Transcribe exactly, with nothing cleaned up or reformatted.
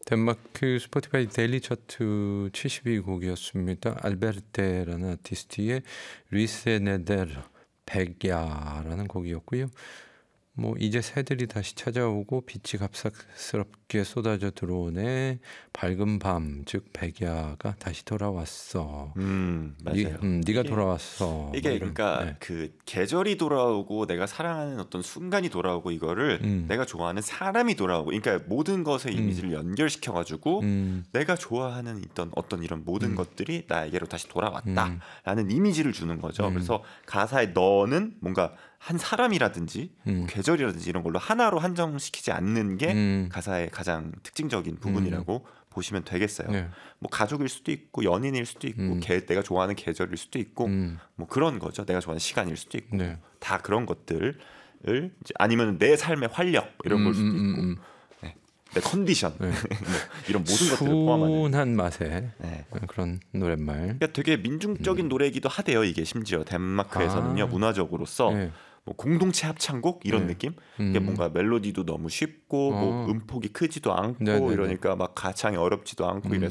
덴마크 스포티파이 데일리 차트 칠십 위 곡이었습니다. 알베르테라는 아티스트의 리세네데르 백야라는 곡이었고요. 뭐 이제 새들이 다시 찾아오고 빛이 갑작스럽게 쏟아져 들어오네. 밝은 밤, 즉 백야가 다시 돌아왔어. 음 맞아요. 니, 음, 네가 이게, 돌아왔어. 이게 뭐 이런, 그러니까 네. 그 계절이 돌아오고 내가 사랑하는 어떤 순간이 돌아오고 이거를 음. 내가 좋아하는 사람이 돌아오고, 그러니까 모든 것의 음. 이미지를 연결시켜가지고 음, 내가 좋아하는 있던 어떤 이런 모든 음. 것들이 나에게로 다시 음, 돌아왔다라는 이미지를 주는 거죠. 음. 그래서 가사에 너는 뭔가 한 사람이라든지 음. 계절이라든지 이런 걸로 하나로 한정시키지 않는 게 음. 가사의 가장 특징적인 부분이라고 보시면 되겠어요. 네. 뭐 가족일 수도 있고 연인일 수도 있고 음. 개, 내가 좋아하는 계절일 수도 있고 음. 뭐 그런 거죠. 내가 좋아하는 시간일 수도 있고 네. 다 그런 것들을 이제 아니면 내 삶의 활력 이런 걸 수도 음, 음, 있고 음. 네. 내 컨디션 네. 뭐 이런 모든 것들을 포함하는 순한 맛의 네. 그런 노랫말. 그러니까 되게 민중적인 노래이기도 하대요. 이게 심지어 덴마크에서는요. 아. 문화적으로서 네. 뭐 공동체 합창곡 이런 네. 느낌. 이게 음. 뭔가 멜로디도 너무 쉽고 어. 뭐 음폭이 크지도 않고 네네네. 이러니까 막 가창이 어렵지도 않고 음. 이래서